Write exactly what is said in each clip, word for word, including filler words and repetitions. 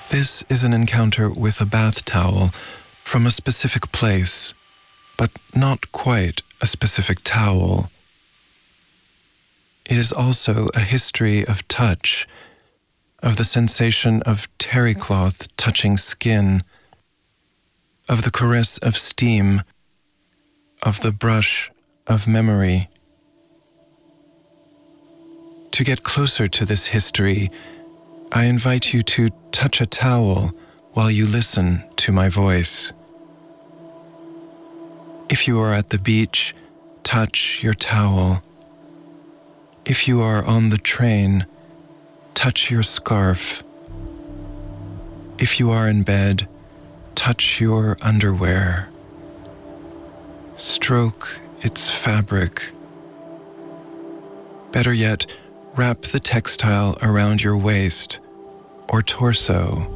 This is an encounter with a bath towel from a specific place, but not quite a specific towel. It is also a history of touch, of the sensation of terry cloth touching skin, of the caress of steam, of the brush of memory. To get closer to this history, I invite you to touch a towel while you listen to my voice. If you are at the beach, touch your towel. If you are on the train, touch your scarf. If you are in bed, touch your underwear. Stroke its fabric. Better yet, wrap the textile around your waist or torso.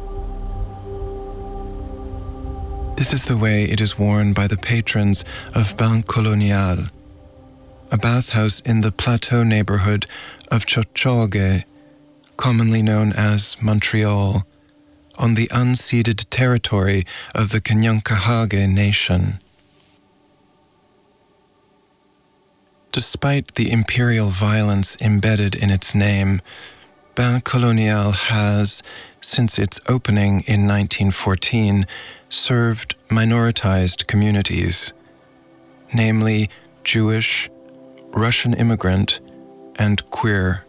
This is the way it is worn by the patrons of Bain Colonial, a bathhouse in the Plateau neighborhood of Tiohtià:ke, commonly known as Montreal, on the unceded territory of the Kanien'kehá:ka Nation. Despite the imperial violence embedded in its name, Bain Colonial has, since its opening in nineteen fourteen, served minoritized communities, namely Jewish, Russian immigrant, and queer.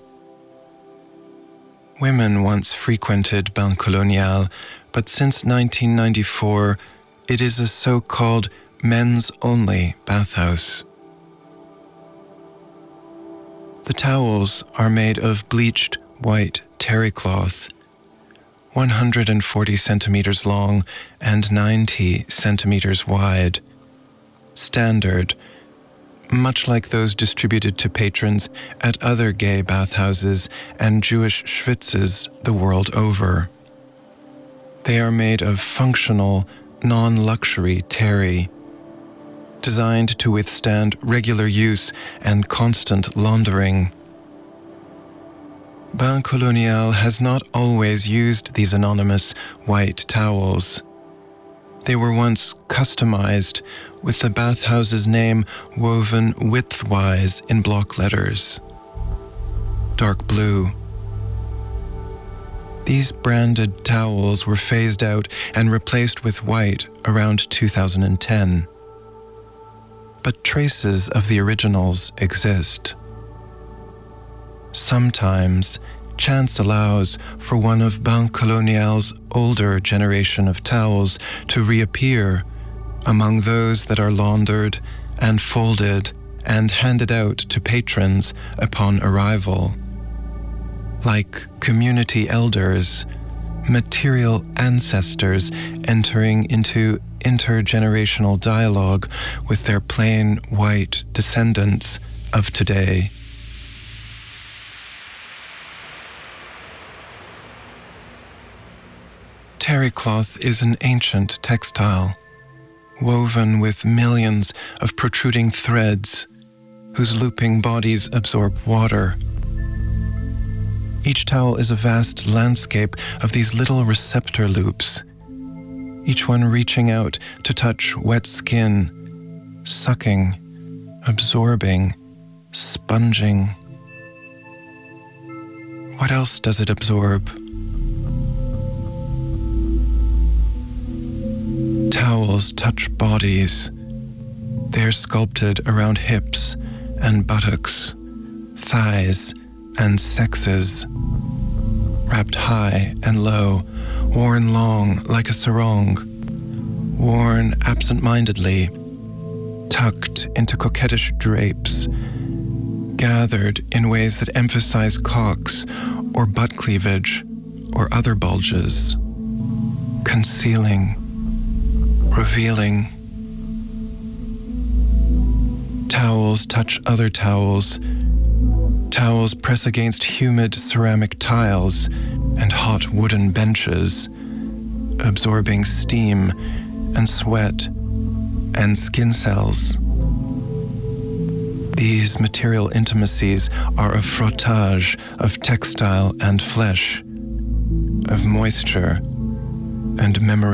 Women once frequented Bain Colonial, but since nineteen ninety-four, it is a so-called men's-only bathhouse. The towels are made of bleached white terry cloth, one hundred forty centimeters long and ninety centimeters wide, standard, much like those distributed to patrons at other gay bathhouses and Jewish schwitzes the world over. They are made of functional, non-luxury terry, designed to withstand regular use and constant laundering. Bain Colonial has not always used these anonymous white towels. They were once customized with the bathhouse's name woven widthwise in block letters. Dark blue. These branded towels were phased out and replaced with white around two thousand ten. But traces of the originals exist. Sometimes, chance allows for one of Bain Colonial's older generation of towels to reappear among those that are laundered and folded and handed out to patrons upon arrival. Like community elders, material ancestors entering into intergenerational dialogue with their plain white descendants of today. Terry cloth is an ancient textile, woven with millions of protruding threads whose looping bodies absorb water. Each towel is a vast landscape of these little receptor loops, each one reaching out to touch wet skin, sucking, absorbing, sponging. What else does it absorb? Towels touch bodies. They are sculpted around hips and buttocks, thighs and sexes, wrapped high and low, worn long like a sarong, worn absent-mindedly, tucked into coquettish drapes, gathered in ways that emphasize cocks or butt cleavage or other bulges, concealing, revealing. Towels touch other towels. Towels press against humid ceramic tiles and hot wooden benches, absorbing steam and sweat and skin cells. These material intimacies are a frottage of textile and flesh, of moisture and memory.